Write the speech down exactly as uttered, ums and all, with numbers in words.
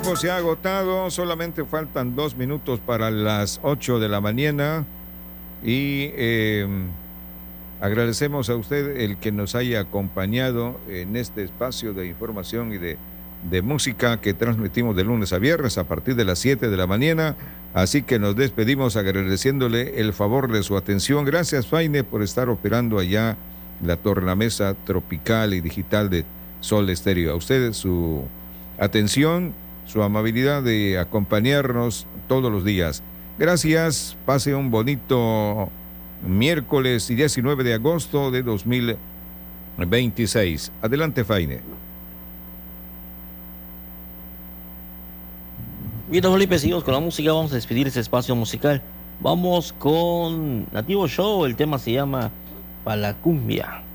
Pues se ha agotado, solamente faltan dos minutos para las ocho de la mañana y eh, agradecemos a usted el que nos haya acompañado en este espacio de información y de, de música que transmitimos de lunes a viernes a partir de las siete de la mañana. Así que nos despedimos agradeciéndole el favor de su atención. Gracias, Faine, por estar operando allá la tornamesa tropical y digital de Sol Estéreo. A ustedes su atención, su amabilidad de acompañarnos todos los días. Gracias, pase un bonito miércoles diecinueve de agosto de dos mil veintiséis. Adelante, Faine. Bien, Felipe, seguimos con la música, vamos a despedir este espacio musical. Vamos con Nativo Show, el tema se llama Palacumbia.